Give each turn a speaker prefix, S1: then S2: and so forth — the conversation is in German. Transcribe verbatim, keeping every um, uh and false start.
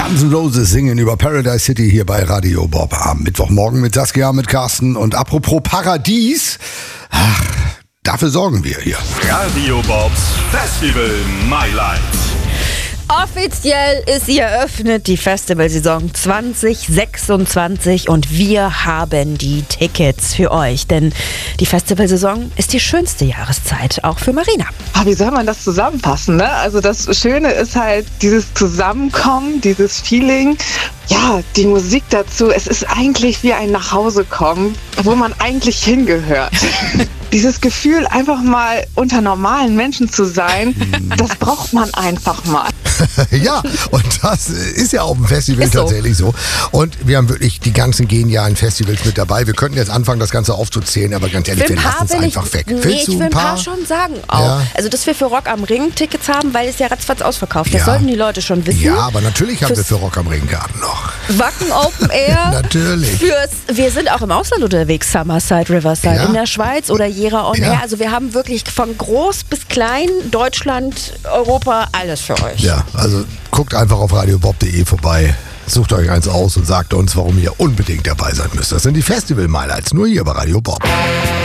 S1: Guns N' Roses singen über Paradise City hier bei Radio Bob am Mittwochmorgen mit Saskia, mit Carsten. Und apropos Paradies, ach, dafür sorgen wir hier.
S2: Radio Bobs Festival Mailand.
S3: Offiziell ist sie eröffnet, die Festivalsaison zwanzig sechsundzwanzig, und wir haben die Tickets für euch, denn die Festivalsaison ist die schönste Jahreszeit, auch für Marina.
S4: Ah, wie soll man das zusammenfassen, ne? Also das Schöne ist halt dieses Zusammenkommen, dieses Feeling, ja, die Musik dazu. Es ist eigentlich wie ein Nachhausekommen, wo man eigentlich hingehört. Dieses Gefühl, einfach mal unter normalen Menschen zu sein, das braucht man einfach mal.
S1: Ja, und das ist ja auf dem Festival
S3: so.
S1: tatsächlich so. Und wir haben wirklich die ganzen genialen Festivals mit dabei. Wir könnten jetzt anfangen, das Ganze aufzuzählen, aber ganz ehrlich, wir lassen es einfach weg.
S3: Nee,
S1: Willst
S3: ich
S1: du
S3: will
S1: ein
S3: ein paar
S1: paar?
S3: schon sagen auch.
S1: Ja.
S3: Also, dass wir für Rock am Ring Tickets haben, weil es ja ratzfatz ausverkauft. Das
S1: Ja.
S3: sollten die Leute schon wissen.
S1: Ja, aber natürlich haben wir
S3: Fürs
S1: für Rock am Ring Karten noch.
S3: Wacken Open Air.
S1: Natürlich.
S3: Fürs, wir sind auch im Ausland unterwegs, Summerside, Riverside,
S1: Ja.
S3: in der Schweiz oder Jera on
S1: Ja.
S3: Air. Also wir haben wirklich von groß bis klein, Deutschland, Europa, alles für euch.
S1: Ja, also guckt einfach auf radiobob punkt de vorbei. Sucht euch eins aus und sagt uns, warum ihr unbedingt dabei sein müsst. Das sind die Festival Highlights, nur hier bei Radio Bob.